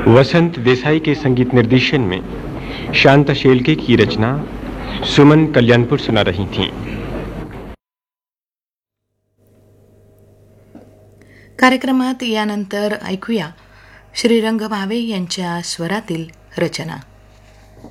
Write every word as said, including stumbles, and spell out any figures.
वसंत देसाई के संगीत निर्देशन में शांता शेळके की रचना सुमन कल्याणपुर सुना रही थीं। कार्यक्रमात यानंतर ऐकूया श्रीरंग भावे यांच्या स्वरातील रचना।